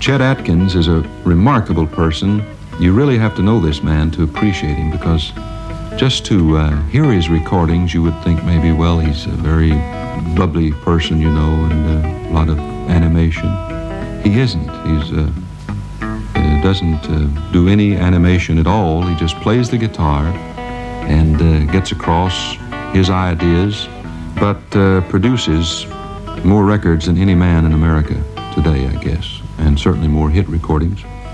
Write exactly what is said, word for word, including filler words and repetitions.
Chet Atkins is a remarkable person. You really have to know this man to appreciate him, because just to uh, hear his recordings, you would think maybe, well, he's a very bubbly person, you know, and uh, a lot of animation. He isn't. He's uh, uh, doesn't uh, do any animation at all. He just plays the guitar and uh, gets across his ideas, but uh, produces more records than any man in America today, I guess, and certainly more hit recordings.